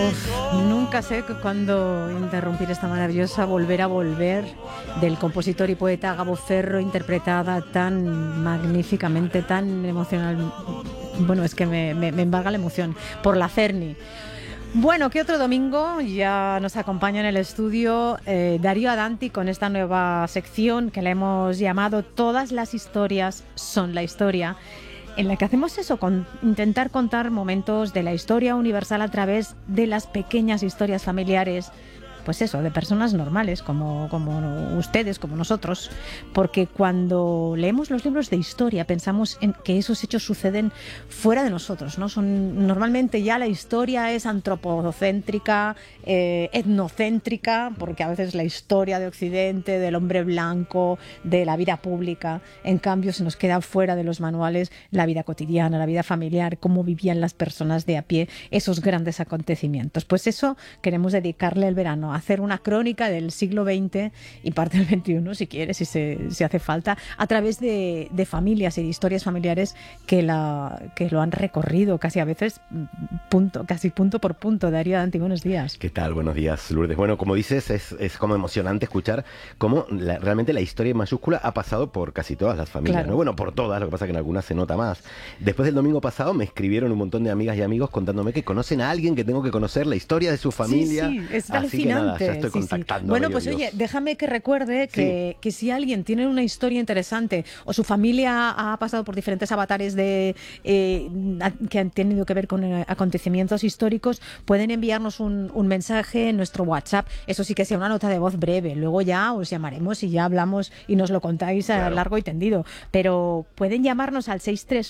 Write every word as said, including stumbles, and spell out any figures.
Uf, nunca sé cuándo interrumpir esta maravillosa Volver a volver del compositor y poeta Gabo Ferro, interpretada tan magníficamente, tan emocional. Bueno, es que me, me, me embarga la emoción por la Cerny. Bueno, ¿qué otro domingo? Ya nos acompaña en el estudio eh, Darío Adanti con esta nueva sección que le hemos llamado Todas las historias son la historia, en la que hacemos eso, con intentar contar momentos de la historia universal a través de las pequeñas historias familiares, pues eso, de personas normales como, como ustedes, como nosotros, porque cuando leemos los libros de historia pensamos en que esos hechos suceden fuera de nosotros, ¿no? Son, normalmente ya la historia es antropocéntrica, eh, etnocéntrica, porque a veces la historia de Occidente, del hombre blanco, de la vida pública, en cambio se nos queda fuera de los manuales la vida cotidiana, la vida familiar, cómo vivían las personas de a pie esos grandes acontecimientos. Pues eso queremos dedicarle el verano, hacer una crónica del siglo veinte y parte del veintiuno, si quieres, si, se, si hace falta, a través de, de familias y de historias familiares que, la, que lo han recorrido casi a veces punto, casi punto por punto. Darío Adanti, buenos días. ¿Qué tal? Buenos días, Lourdes. Bueno, como dices, es, es como emocionante escuchar cómo la, realmente la historia en mayúscula ha pasado por casi todas las familias, Claro. ¿no? Bueno, por todas, lo que pasa es que en algunas se nota más. Después del domingo pasado me escribieron un montón de amigas y amigos contándome que conocen a alguien que tengo que conocer, la historia de su familia. Sí, sí, es Así alucinante. que nada, ya estoy Sí, sí. contactando. Bueno, medio pues Dios. oye, déjame que recuerde que, sí. que si alguien tiene una historia interesante o su familia ha pasado por diferentes avatares de eh, que han tenido que ver con eh, acontecimientos históricos, pueden enviarnos un, un mensaje en nuestro WhatsApp. Eso sí que sea una nota de voz breve. Luego ya os llamaremos y ya hablamos y nos lo contáis a Claro. largo y tendido. Pero pueden llamarnos al seis tres